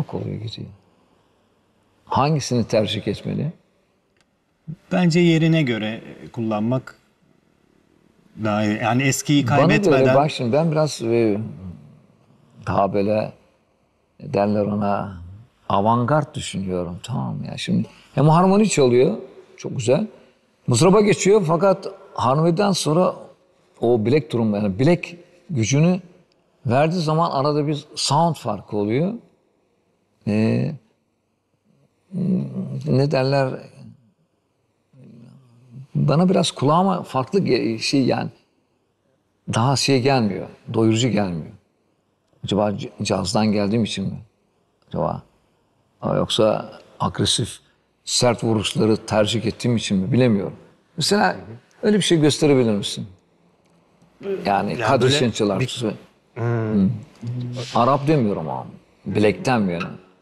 yok oluyor, gidiyor. Hangisini tercih etmeli? Bence yerine göre kullanmak daha iyi. Yani eskiyi Bana göre kaybetmeden. bak şimdi ben biraz daha böyle derler ona avantgard düşünüyorum, tamam mı ya. Şimdi hem harmoni çalıyor, çok güzel. Mızraba geçiyor fakat harmoniden sonra o bilek durumu, yani bilek gücünü verdiği zaman arada bir sound farkı oluyor. Ne derler, bana biraz kulağıma farklı şey, yani daha şey gelmiyor, doyurucu gelmiyor. Acaba cazdan geldiğim için mi? Acaba yoksa agresif, sert vuruşları tercih ettiğim için mi bilemiyorum. Mesela öyle bir şey gösterebilir misin? Yani Kadri böyle Şençalar. Arap demiyorum ama. Bilekten mi yani?